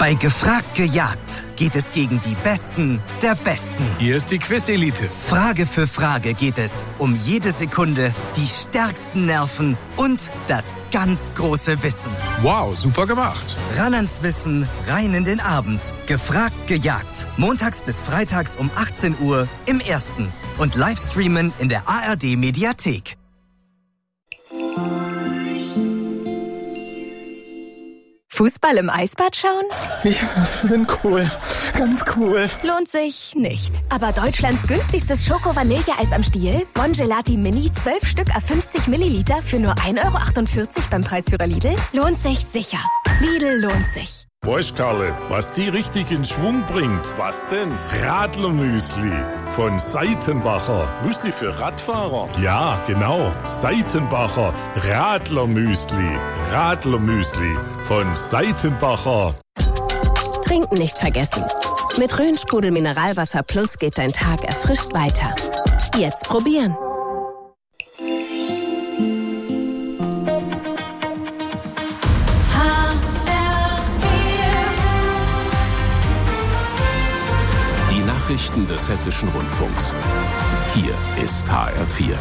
Bei Gefragt gejagt geht es gegen die Besten der Besten. Hier ist die Quiz-Elite. Frage für Frage geht es um jede Sekunde, die stärksten Nerven und das ganz große Wissen. Wow, super gemacht. Ran ans Wissen, rein in den Abend. Gefragt gejagt. Montags bis freitags um 18 Uhr im Ersten. Und Livestreamen in der ARD-Mediathek. Fußball im Eisbad schauen? Ich bin cool. Ganz cool. Lohnt sich nicht. Aber Deutschlands günstigstes Schoko-Vanille-Eis am Stiel? Bongelati Mini, 12 Stück auf 50 Milliliter für nur 1,48 € beim Preisführer Lidl? Lohnt sich sicher. Lidl lohnt sich. Weißt Karle, was die richtig in Schwung bringt? Was denn? Radlermüsli von Seitenbacher. Müsli für Radfahrer? Ja, genau. Seitenbacher Radlermüsli. Radlermüsli von Seitenbacher. Trinken nicht vergessen. Mit Rhön-Sprudel Mineralwasser Plus geht dein Tag erfrischt weiter. Jetzt probieren. Nachrichten des Hessischen Rundfunks. Hier ist HR4.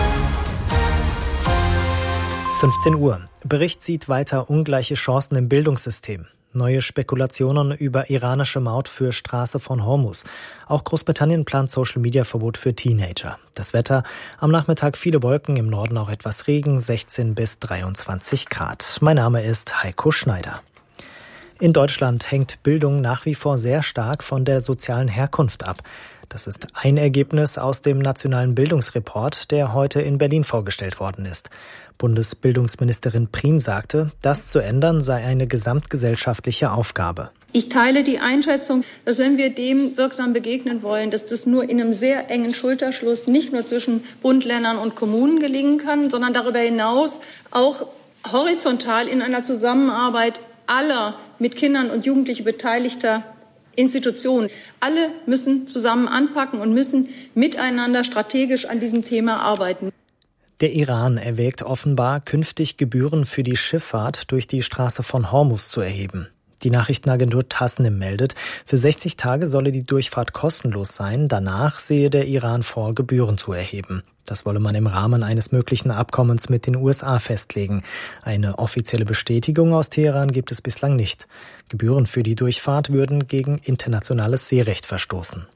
15 Uhr. Bericht sieht weiter ungleiche Chancen im Bildungssystem. Neue Spekulationen über iranische Maut für Straße von Hormuz. Auch Großbritannien plant Social-Media-Verbot für Teenager. Das Wetter: am Nachmittag viele Wolken, im Norden auch etwas Regen, 16 bis 23 Grad. Mein Name ist Heiko Schneider. In Deutschland hängt Bildung nach wie vor sehr stark von der sozialen Herkunft ab. Das ist ein Ergebnis aus dem Nationalen Bildungsreport, der heute in Berlin vorgestellt worden ist. Bundesbildungsministerin Prien sagte, das zu ändern sei eine gesamtgesellschaftliche Aufgabe. Ich teile die Einschätzung, dass wenn wir dem wirksam begegnen wollen, dass das nur in einem sehr engen Schulterschluss nicht nur zwischen Bund, Ländern und Kommunen gelingen kann, sondern darüber hinaus auch horizontal in einer Zusammenarbeit aller mit Kindern und Jugendlichen beteiligter Institutionen. Alle müssen zusammen anpacken und müssen miteinander strategisch an diesem Thema arbeiten. Der Iran erwägt offenbar, künftig Gebühren für die Schifffahrt durch die Straße von Hormuz zu erheben. Die Nachrichtenagentur Tasnim meldet, für 60 Tage solle die Durchfahrt kostenlos sein. Danach sehe der Iran vor, Gebühren zu erheben. Das wolle man im Rahmen eines möglichen Abkommens mit den USA festlegen. Eine offizielle Bestätigung aus Teheran gibt es bislang nicht. Gebühren für die Durchfahrt würden gegen internationales Seerecht verstoßen.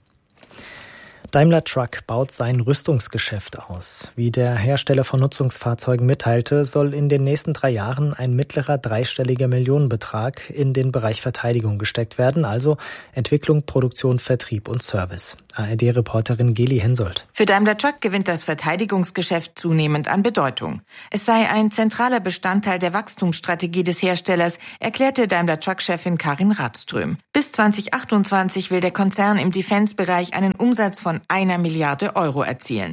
Daimler Truck baut sein Rüstungsgeschäft aus. Wie der Hersteller von Nutzungsfahrzeugen mitteilte, soll in den nächsten 3 Jahren ein mittlerer dreistelliger Millionenbetrag in den Bereich Verteidigung gesteckt werden, also Entwicklung, Produktion, Vertrieb und Service. ARD-Reporterin Geli Hensoldt. Für Daimler Truck gewinnt das Verteidigungsgeschäft zunehmend an Bedeutung. Es sei ein zentraler Bestandteil der Wachstumsstrategie des Herstellers, erklärte Daimler Truck-Chefin Karin Radström. Bis 2028 will der Konzern im Defense-Bereich einen Umsatz von 1 Milliarde Euro erzielen.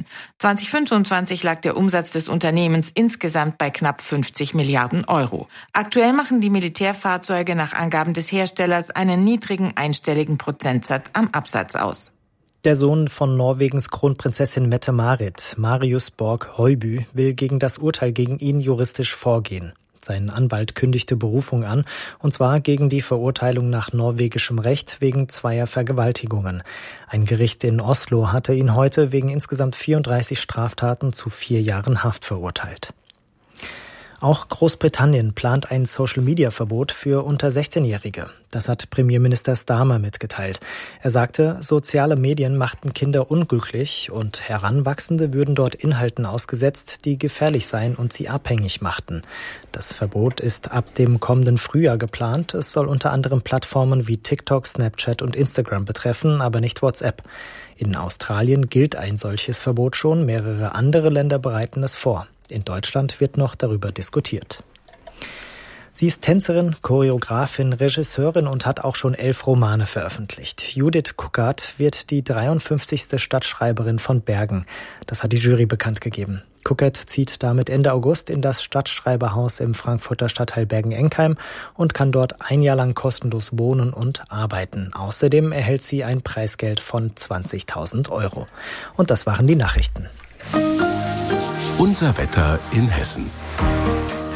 2025 lag der Umsatz des Unternehmens insgesamt bei knapp 50 Milliarden Euro. Aktuell machen die Militärfahrzeuge nach Angaben des Herstellers einen niedrigen einstelligen Prozentsatz am Absatz aus. Der Sohn von Norwegens Kronprinzessin Mette-Marit, Marius Borg-Høiby, will gegen das Urteil gegen ihn juristisch vorgehen. Sein Anwalt kündigte Berufung an, und zwar gegen die Verurteilung nach norwegischem Recht wegen 2 Vergewaltigungen. Ein Gericht in Oslo hatte ihn heute wegen insgesamt 34 Straftaten zu 4 Jahren Haft verurteilt. Auch Großbritannien plant ein Social-Media-Verbot für unter 16-Jährige. Das hat Premierminister Starmer mitgeteilt. Er sagte, soziale Medien machten Kinder unglücklich und Heranwachsende würden dort Inhalten ausgesetzt, die gefährlich seien und sie abhängig machten. Das Verbot ist ab dem kommenden Frühjahr geplant. Es soll unter anderem Plattformen wie TikTok, Snapchat und Instagram betreffen, aber nicht WhatsApp. In Australien gilt ein solches Verbot schon. Mehrere andere Länder bereiten es vor. In Deutschland wird noch darüber diskutiert. Sie ist Tänzerin, Choreografin, Regisseurin und hat auch schon 11 Romane veröffentlicht. Judith Kuckert wird die 53. Stadtschreiberin von Bergen. Das hat die Jury bekannt gegeben. Kuckert zieht damit Ende August in das Stadtschreiberhaus im Frankfurter Stadtteil Bergen-Enkheim und kann dort 1 Jahr lang kostenlos wohnen und arbeiten. Außerdem erhält sie ein Preisgeld von 20.000 Euro. Und das waren die Nachrichten. Unser Wetter in Hessen.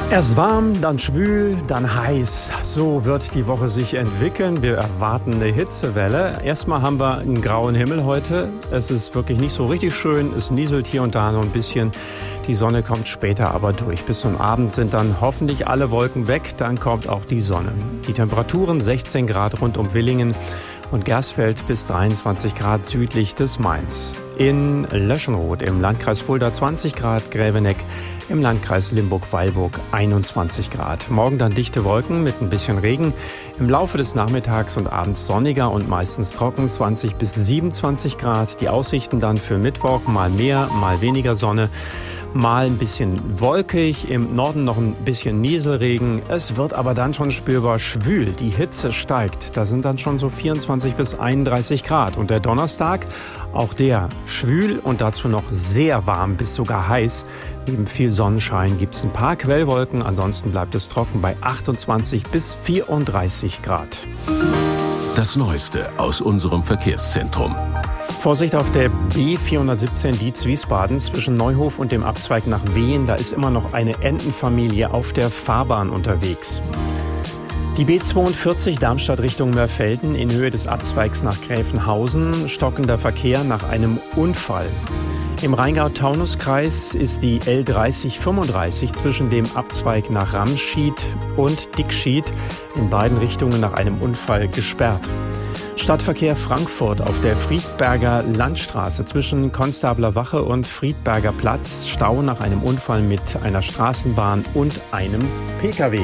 Erst warm, dann schwül, dann heiß. So wird die Woche sich entwickeln. Wir erwarten eine Hitzewelle. Erstmal haben wir einen grauen Himmel heute. Es ist wirklich nicht so richtig schön. Es nieselt hier und da noch ein bisschen. Die Sonne kommt später aber durch. Bis zum Abend sind dann hoffentlich alle Wolken weg. Dann kommt auch die Sonne. Die Temperaturen 16 Grad rund um Willingen und Gersfeld bis 23 Grad südlich des Mains. In Löschenroth im Landkreis Fulda 20 Grad, Gräveneck im Landkreis Limburg-Weilburg 21 Grad. Morgen dann dichte Wolken mit ein bisschen Regen. Im Laufe des Nachmittags und abends sonniger und meistens trocken, 20 bis 27 Grad. Die Aussichten dann für Mittwoch mal mehr, mal weniger Sonne. Mal ein bisschen wolkig, im Norden noch ein bisschen Nieselregen. Es wird aber dann schon spürbar schwül. Die Hitze steigt. Da sind dann schon so 24 bis 31 Grad. Und der Donnerstag, auch der schwül und dazu noch sehr warm bis sogar heiß. Neben viel Sonnenschein gibt es ein paar Quellwolken. Ansonsten bleibt es trocken bei 28 bis 34 Grad. Das Neueste aus unserem Verkehrszentrum. Vorsicht auf der B417 Dietz-Wiesbaden zwischen Neuhof und dem Abzweig nach Wehen. Da ist immer noch eine Entenfamilie auf der Fahrbahn unterwegs. Die B42 Darmstadt Richtung Mörfelden in Höhe des Abzweigs nach Gräfenhausen. Stockender Verkehr nach einem Unfall. Im Rheingau-Taunus-Kreis ist die L3035 zwischen dem Abzweig nach Ramschied und Dickschied in beiden Richtungen nach einem Unfall gesperrt. Stadtverkehr Frankfurt auf der Friedberger Landstraße zwischen Konstabler Wache und Friedberger Platz. Stau nach einem Unfall mit einer Straßenbahn und einem Pkw.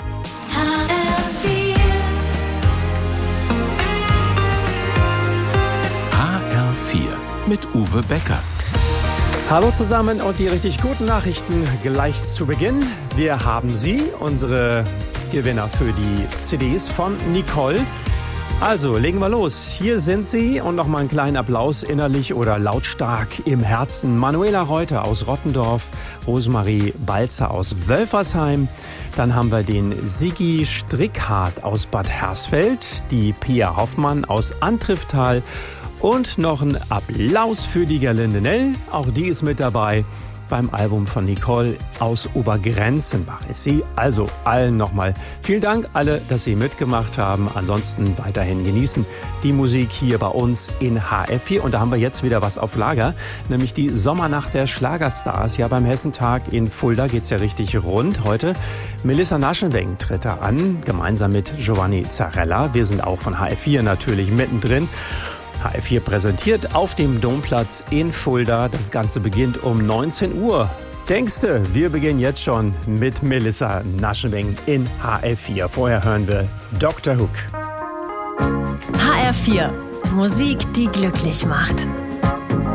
HR4 mit Uwe Becker. Hallo zusammen und die richtig guten Nachrichten gleich zu Beginn. Wir haben sie, unsere Gewinner für die CDs von Nicole. Also, legen wir los. Hier sind sie und nochmal einen kleinen Applaus innerlich oder lautstark im Herzen. Manuela Reuter aus Rottendorf, Rosemarie Balzer aus Wölfersheim. Dann haben wir den Sigi Strickhardt aus Bad Hersfeld, die Pia Hoffmann aus Antrifftal und noch ein Applaus für die Gerlinde Nell. Auch die ist mit dabei. Beim Album von Nicole aus Obergrenzenbach ist sie. Also allen nochmal vielen Dank, alle, dass Sie mitgemacht haben. Ansonsten weiterhin genießen die Musik hier bei uns in HR4. Und da haben wir jetzt wieder was auf Lager, nämlich die Sommernacht der Schlagerstars. Ja, beim Hessentag in Fulda geht's ja richtig rund heute. Melissa Naschenweng tritt da an, gemeinsam mit Giovanni Zarella. Wir sind auch von HR4 natürlich mittendrin. HR4 präsentiert auf dem Domplatz in Fulda. Das Ganze beginnt um 19 Uhr. Denkste, wir beginnen jetzt schon mit Melissa Naschenweng in HR4. Vorher hören wir Dr. Hook. HR4. Musik, die glücklich macht.